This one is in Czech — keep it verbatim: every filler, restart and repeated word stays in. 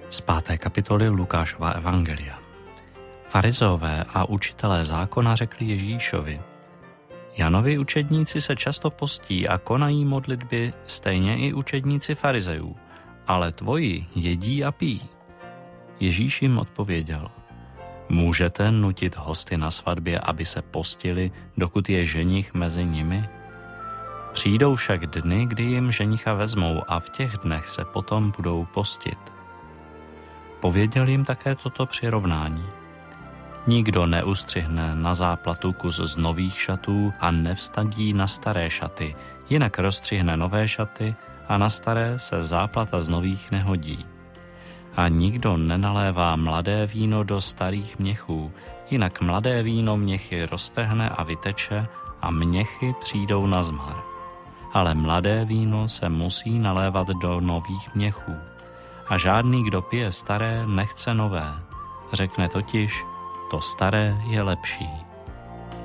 Z páté kapitoly Lukášova evangelia. Farizeové a učitelé zákona řekli Ježíšovi: Janovi učedníci se často postí a konají modlitby, stejně i učedníci farizejů, ale tvoji jedí a pijí. Ježíš jim odpověděl: Můžete nutit hosty na svatbě, aby se postili, dokud je ženich mezi nimi? Přijdou však dny, kdy jim ženicha vezmou a v těch dnech se potom budou postit. Pověděl jim také toto přirovnání. Nikdo neustřihne na záplatu kus z nových šatů a nevstadí na staré šaty, jinak rozstřihne nové šaty a na staré se záplata z nových nehodí. A nikdo nenalévá mladé víno do starých měchů, jinak mladé víno měchy roztrhne a vyteče a měchy přijdou na zmar. Ale mladé víno se musí nalévat do nových měchů. A žádný, kdo pije staré, nechce nové. Řekne totiž, to staré je lepší.